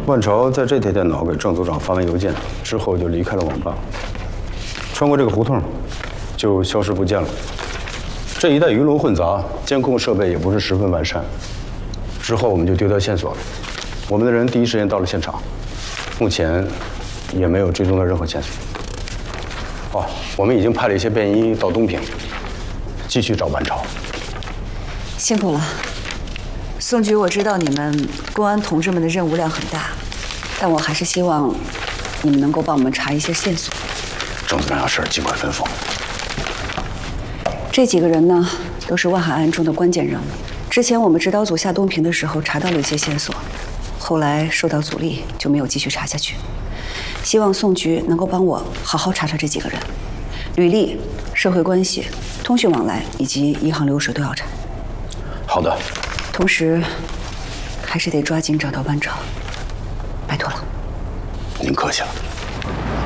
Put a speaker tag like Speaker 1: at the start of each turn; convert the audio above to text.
Speaker 1: 万朝在这台电脑给郑组长发完邮件之后，就离开了网吧，穿过这个胡同，就消失不见了。这一带鱼龙混杂，监控设备也不是十分完善。之后我们就丢掉线索了，我们的人第一时间到了现场，目前也没有追踪到任何线索。哦，我们已经派了一些便衣到东平，继续找万朝。
Speaker 2: 辛苦了，宋局，我知道你们公安同志们的任务量很大，但我还是希望你们能够帮我们查一些线索。
Speaker 1: 郑组长有事尽快吩咐。
Speaker 2: 这几个人呢，都是万海案中的关键人物。之前我们指导组下东平的时候查到了一些线索，后来受到阻力，就没有继续查下去。希望宋局能够帮我好好查查这几个人，履历、社会关系、通讯往来以及银行流水都要查。
Speaker 1: 好的。
Speaker 2: 同时，还是得抓紧找到万朝，拜托了。
Speaker 1: 您客气了。